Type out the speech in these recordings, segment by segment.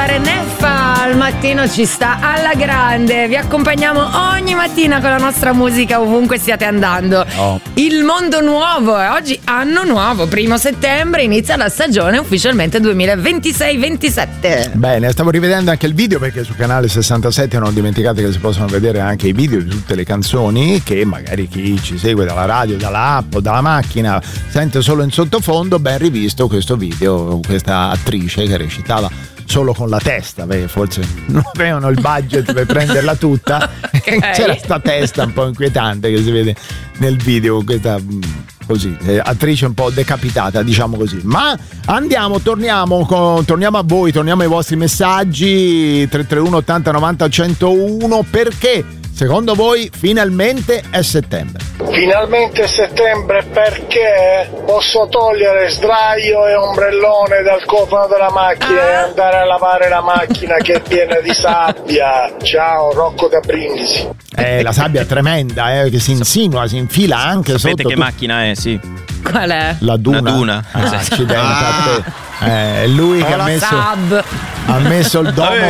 ascoltare Neffa al mattino, ci sta alla grande. Vi accompagniamo ogni mattina con la nostra musica ovunque stiate andando. Il mondo nuovo, oggi anno nuovo, 1 settembre inizia la stagione ufficialmente 2026-27. Bene, stavo rivedendo anche il video perché sul canale 67 non dimenticate che si possono vedere anche i video di tutte le canzoni che magari chi ci segue dalla radio, dall'app o dalla macchina sente solo in sottofondo. Ben rivisto questo video, questa attrice che recitava solo con la testa, forse non avevano il budget per prenderla tutta. C'era sta testa un po' inquietante che si vede nel video, questa così attrice un po' decapitata, diciamo così. Ma torniamo a voi, torniamo ai vostri messaggi 331 80 90 101. Perché secondo voi finalmente è settembre? Finalmente è settembre perché posso togliere sdraio e ombrellone dal cofano della macchina e andare a lavare la macchina che è piena di sabbia. Ciao, Rocco da Brindisi. La sabbia è tremenda, che si insinua, si infila anche Sapete sotto. che macchina è, sì? Qual è? La Duna. La Duna. Accidenti a te. È lui che ha messo il domo.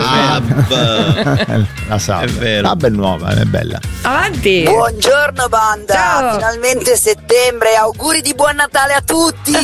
La Saab. È vero. Saab è nuova, è bella. Avanti. Buongiorno banda. Ciao. Finalmente settembre, auguri di buon Natale a tutti.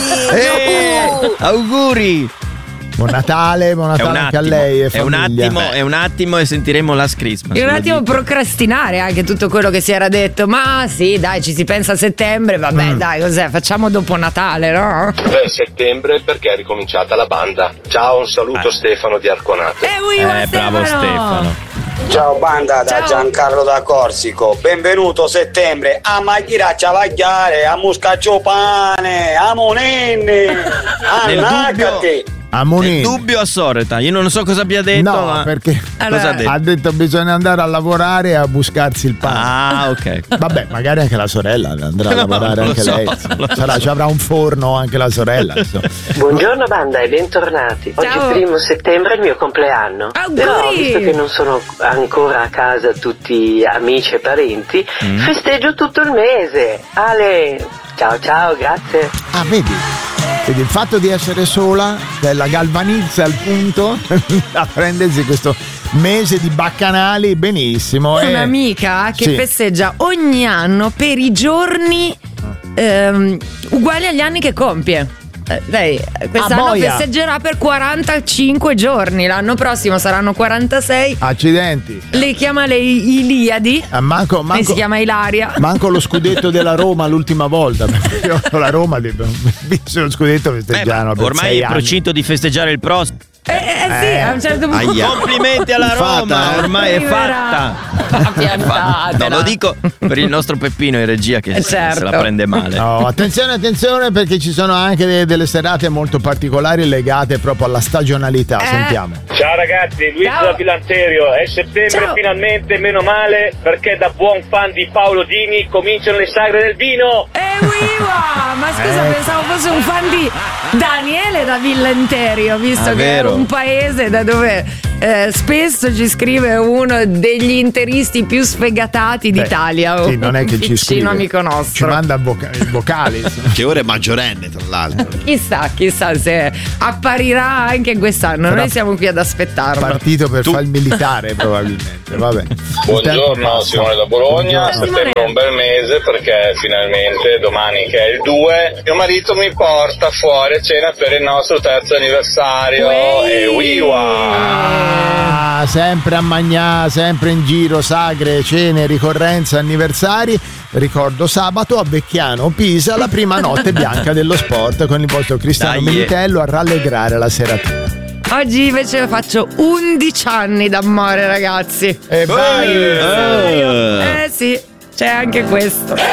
Auguri. Buon Natale anche a lei e famiglia. È un attimo e sentiremo Last Christmas. Un attimo procrastinare anche tutto quello che si era detto. Ma sì, dai, ci si pensa a settembre. Vabbè, dai, cos'è? Facciamo dopo Natale, no? Per settembre perché è ricominciata la banda. Ciao, un saluto Stefano di Arconato. Bravo Stefano. Ciao banda da Giancarlo da Corsico, benvenuto settembre a Maghiraccia Vagliare, a Muscaccio Pane, a Monenne, a Nacate. Nel dubbio a Soreta, io non so cosa abbia detto. No, ma perché ha detto bisogna andare a lavorare e a buscarsi il pane. Ah, ok. Vabbè, magari anche la sorella andrà a lavorare anche lei. Ci avrà un forno anche la sorella. Buongiorno banda e bentornati. Ciao. Oggi 1 settembre è il mio compleanno. Auguri. Però visto che non sono ancora a casa tutti amici e parenti, festeggio tutto il mese. Ale, ciao, grazie. Ah, vedi, il fatto di essere sola la galvanizza al punto a prendersi questo mese di baccanali benissimo. Un'amica che festeggia ogni anno per i giorni uguali agli anni che compie. Lei quest'anno festeggerà per 45 giorni, l'anno prossimo saranno 46. Accidenti. Le chiama lei Iliadi. Manco si chiama Ilaria. Manco lo scudetto della Roma l'ultima volta, perché io con la Roma visto lo scudetto festeggiano per ormai 6 è anni. procinto di festeggiare il prossimo. Sì, a un certo punto. Complimenti alla Roma, ormai è fatta. No, lo dico per il nostro Peppino in regia che se la prende male. No, attenzione perché ci sono anche delle serate molto particolari legate proprio alla stagionalità. Sentiamo. Ciao ragazzi, Luigi da Filanterio. È settembre finalmente, meno male, perché da buon fan di Paolo Dini cominciano le sagre del vino. Ma scusa, pensavo fosse un fan di Daniele da Villenterio, visto che è un paese da dove spesso ci scrive uno degli interisti più sfegatati d'Italia. Sì, non è che ci scrive, amico nostro. ci manda vocali. Che ora è maggiorenne, tra l'altro. Chissà se apparirà anche quest'anno. Noi siamo qui ad aspettarlo. Partito per fare il militare probabilmente. Vabbè. Buongiorno, Simone da Bologna. Settembre è un bel mese perché finalmente domani, che è il 2, mio marito mi porta fuori a cena per il nostro 3° anniversario. E sempre a Magnà, sempre in giro, sagre, cene, ricorrenze, anniversari. Ricordo sabato a Vecchiano, Pisa, la prima notte bianca dello sport con il vostro Cristiano Militello a rallegrare la seratina. Oggi invece faccio 11 anni d'amore, ragazzi. E vai! Sì, c'è anche questo.